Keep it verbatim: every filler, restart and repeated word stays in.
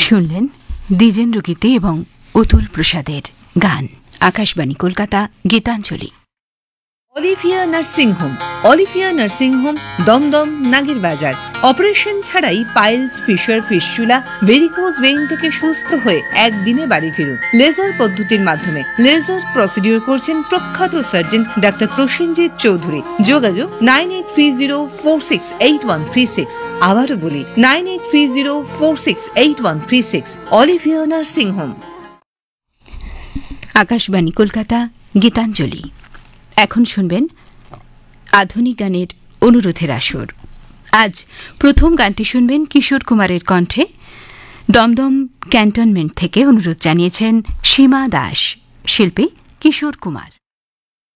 শুনলেন দ্বিজেন্দ্র গীতি এবং অতুল প্রসাদের গান। Akashvani Kolkata, Gitanjali. Olivia nursing home. Olivia nursing home, Dumdum, নাগের বাজার। অপারেশন ছাড়াই piles, fisher, fistula, varicose vein থেকে সুস্থ হয়ে একদিনে বাড়ি ফিরুন লেজার পদ্ধতির মাধ্যমে। লেজার প্রসিডিউর করছেন প্রখ্যাত সার্জন ডাক্তার প্রসেনজিৎ চৌধুরী। যোগাযোগ nine eight three zero four six eight one three six. আবারও বলি nine eight three zero four six eight one three six. Olivia nursing home. Akashvani Kolkata, Gitanjali. এখন শুনবেন আধুনিক গানের অনুরোধের আসর। আজ প্রথম গানটি শুনবেন কিশোর কুমারের কণ্ঠে। দমদম ক্যান্টনমেন্ট থেকে অনুরোধ জানিয়েছেন সীমা দাস। শিল্পী কিশোর কুমার।